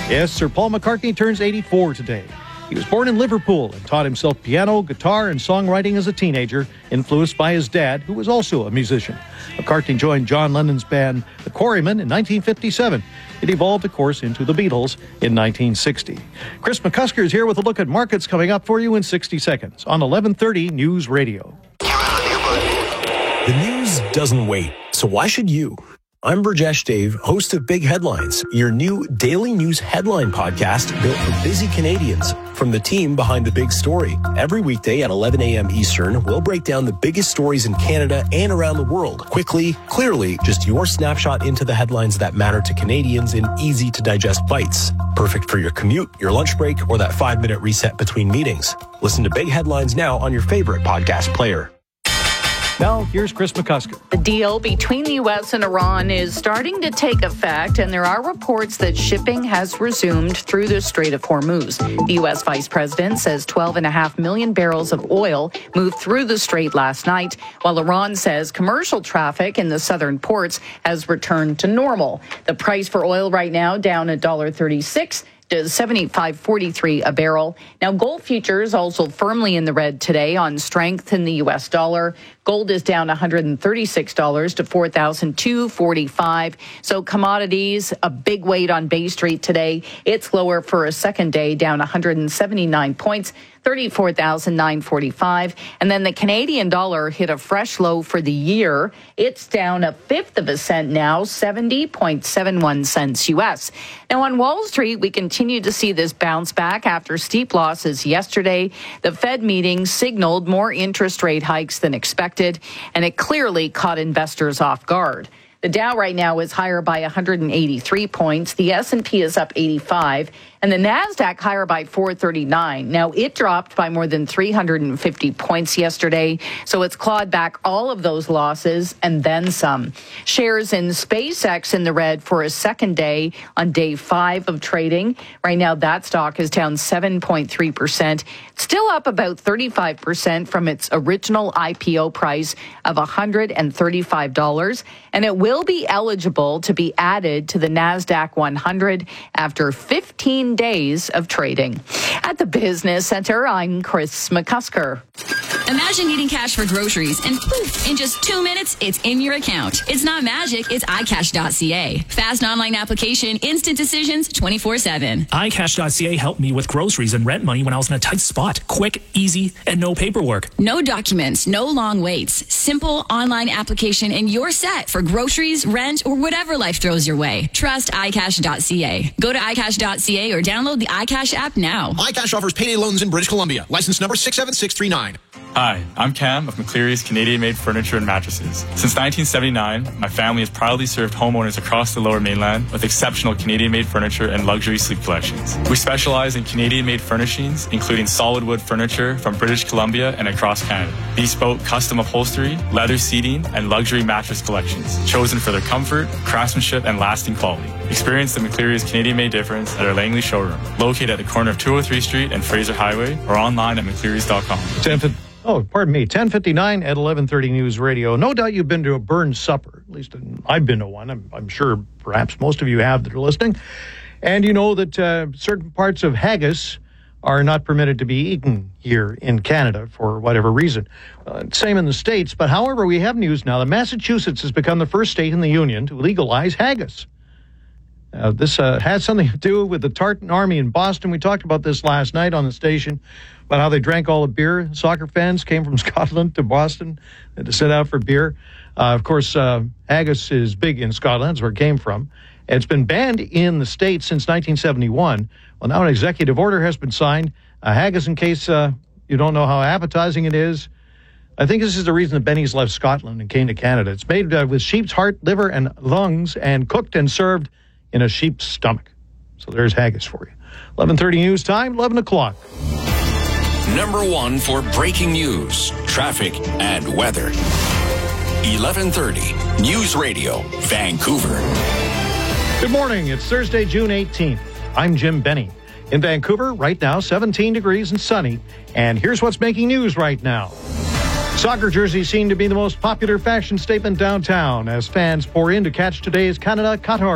Yes, Sir Paul McCartney turns 84 today. He was born in Liverpool and taught himself piano, guitar, and songwriting as a teenager, influenced by his dad, who was also a musician. McCartney joined John Lennon's band, The Quarrymen, in 1957. It evolved, of course, into the Beatles in 1960. Chris McCusker is here with a look at markets coming up for you in 60 seconds on 1130 News Radio. The news doesn't wait, so why should you? I'm Burjesh Dave, host of Big Headlines, your new daily news headline podcast built for busy Canadians. From the team behind the big story. Every weekday at 11 a.m. Eastern, we'll break down the biggest stories in Canada and around the world. Quickly, clearly, just your snapshot into the headlines that matter to Canadians in easy-to-digest bites. Perfect for your commute, your lunch break, or that 5-minute reset between meetings. Listen to Big Headlines now on your favorite podcast player. Now, here's Chris McCusker. The deal between the U.S. and Iran is starting to take effect, and there are reports that shipping has resumed through the Strait of Hormuz. The U.S. Vice President says 12.5 million barrels of oil moved through the strait last night, while Iran says commercial traffic in the southern ports has returned to normal. The price for oil right now down $1.36. to $75.43 a barrel. Now, gold futures also firmly in the red today on strength in the U.S. dollar. Gold is down $136 to $4,245. So commodities, a big weight on Bay Street today. It's lower for a second day, down 179 points. 34,945. And then the Canadian dollar hit a fresh low for the year. It's down 1/5 cent now, 70.71 cents U.S. Now on Wall Street, we continue to see this bounce back after steep losses yesterday. The Fed meeting signaled more interest rate hikes than expected, and it clearly caught investors off guard. The Dow right now is higher by 183 points. The S&P is up 85, and the NASDAQ higher by 439. Now, it dropped by more than 350 points yesterday, so it's clawed back all of those losses and then some. Shares in SpaceX in the red for a second day on day 5 of trading. Right now, that stock is down 7.3%, still up about 35% from its original IPO price of $135, and it will be eligible to be added to the NASDAQ 100 after 15 days of trading. At the Business Center, I'm Chris McCusker. Imagine needing cash for groceries and poof, in just 2 minutes, it's in your account. It's not magic, it's iCash.ca. Fast online application, instant decisions, 24/7. iCash.ca helped me with groceries and rent money when I was in a tight spot. Quick, easy, and no paperwork. No documents, no long waits. Simple online application and you're set for groceries, rent, or whatever life throws your way. Trust iCash.ca. Go to iCash.ca or download the iCash app now. iCash offers payday loans in British Columbia. License number 67639. Hi, I'm Cam of McCleary's Canadian-made furniture and mattresses. Since 1979, my family has proudly served homeowners across the Lower Mainland with exceptional Canadian-made furniture and luxury sleep collections. We specialize in Canadian-made furnishings, including solid wood furniture from British Columbia and across Canada, bespoke custom upholstery, leather seating, and luxury mattress collections, chosen for their comfort, craftsmanship, and lasting quality. Experience the McCleary's Canadian-made difference at our Langley showroom, located at the corner of 203 Street and Fraser Highway, or online at mcclearys.com. 10:59 at 1130 News Radio. No doubt you've been to a Burns supper. At least I've been to one. I'm sure perhaps most of you have that are listening. And you know that certain parts of haggis are not permitted to be eaten here in Canada for whatever reason. Same in the States. But however, we have news now that Massachusetts has become the first state in the Union to legalize haggis. This has something to do with the Tartan Army in Boston. We talked about this last night on the station, about how they drank all the beer. Soccer fans came from Scotland to Boston to sit out for beer. Of course, haggis is big in Scotland. That's where it came from. It's been banned in the States since 1971. Well, now an executive order has been signed. Haggis, in case you don't know how appetizing it is, I think this is the reason that Benny's left Scotland and came to Canada. It's made with sheep's heart, liver, and lungs, and cooked and served in a sheep's stomach. So there's haggis for you. 11:30 news time, 11 o'clock. Number 1 for breaking news, traffic, and weather. 1130 News Radio, Vancouver. Good morning. It's Thursday, June 18th. I'm Jim Benny. In Vancouver, right now, 17 degrees and sunny. And here's what's making news right now. Soccer jerseys seem to be the most popular fashion statement downtown as fans pour in to catch today's Canada-Qatar